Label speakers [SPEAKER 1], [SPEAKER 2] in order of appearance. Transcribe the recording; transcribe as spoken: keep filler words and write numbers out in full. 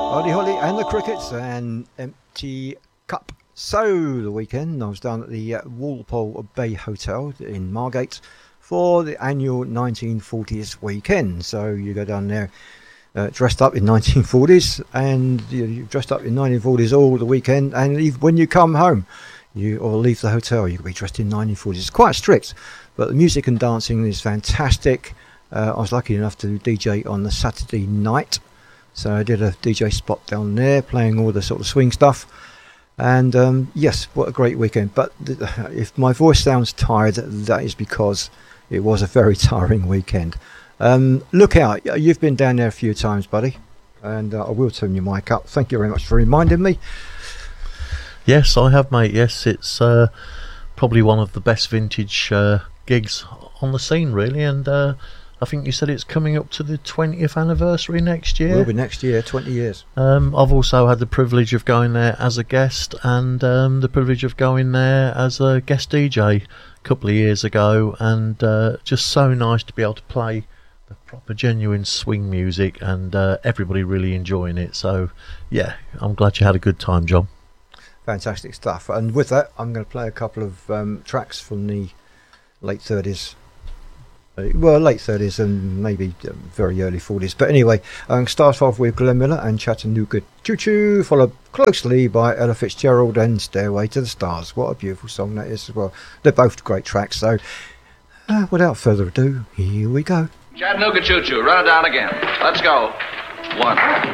[SPEAKER 1] Buddy Holly and the Crickets and Empty Cup. So the weekend I was down at the uh, Walpole Bay Hotel in Margate for the annual nineteen forties weekend. So you go down there uh, dressed up in nineteen forties, and you, you're dressed up in nineteen forties all the weekend, and even when you come home you or leave the hotel you can be dressed in nineteen forties. It's quite strict, but the music and dancing is fantastic. uh, I was lucky enough to D J on the Saturday night, so I did a D J spot down there playing all the sort of swing stuff. And um, yes, what a great weekend. But th- if my voice sounds tired, that is because it was a very tiring weekend. Um, look out, you've been down there a few times, buddy, and uh, I will turn your mic up. Thank you very much for reminding me.
[SPEAKER 2] Yes, I have, mate. Yes, it's uh, probably one of the best vintage uh, gigs on the scene, really. And uh, I think you said it's coming up to the twentieth anniversary next year.
[SPEAKER 1] Will be next year, twenty years.
[SPEAKER 2] Um, I've also had the privilege of going there as a guest, and um, the privilege of going there as a guest D J a couple of years ago, and uh, just so nice to be able to play the proper genuine swing music, and uh, everybody really enjoying it. So yeah, I'm glad you had a good time, John.
[SPEAKER 1] Fantastic stuff. And with that, I'm going to play a couple of um, tracks from the late thirties. Well, late thirties and maybe very early forties. But anyway, I'm going to start off with Glenn Miller and Chattanooga Choo Choo, followed closely by Ella Fitzgerald and Stairway to the Stars. What a beautiful song that is as well. They're both great tracks. So uh, without further ado, here we go.
[SPEAKER 3] Chattanooga Choo Choo, run it down again. Let's go. One.